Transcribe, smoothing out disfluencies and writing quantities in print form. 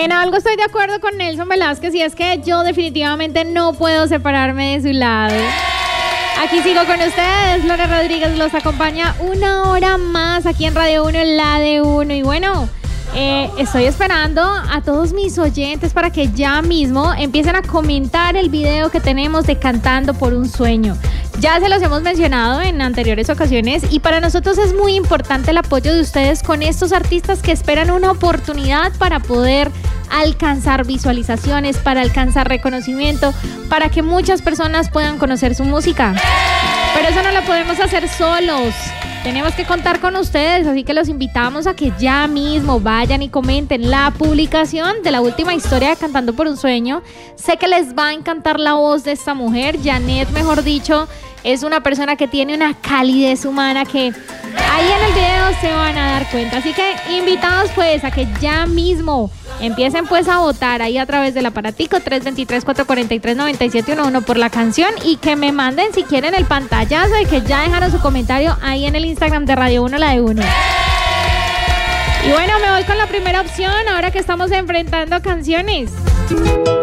En algo estoy de acuerdo con Nelson Velázquez y es que yo definitivamente no puedo separarme de su lado. Aquí sigo con ustedes, Lore Rodríguez los acompaña una hora más aquí en Radio 1, la de 1. Y bueno, estoy esperando a todos mis oyentes para que ya mismo empiecen a comentar el video que tenemos de Cantando por un Sueño. Ya se los hemos mencionado en anteriores ocasiones y para nosotros es muy importante el apoyo de ustedes con estos artistas que esperan una oportunidad para poder alcanzar visualizaciones, para alcanzar reconocimiento, para que muchas personas puedan conocer su música. Pero eso no lo podemos hacer solos. Tenemos que contar con ustedes, así que los invitamos a que ya mismo vayan y comenten la publicación de la última historia de Cantando por un Sueño. Sé que les va a encantar la voz de esta mujer. Janet, mejor dicho, es una persona que tiene una calidez humana que ahí en el video se van a dar cuenta. Así que invitados pues a que ya mismo empiecen pues a votar ahí a través del aparatico 323-443-9711 por la canción y que me manden si quieren el pantallazo de que ya dejaron su comentario ahí en el Instagram de Radio 1, la de 1. Y bueno, me voy con la primera opción ahora que estamos enfrentando canciones.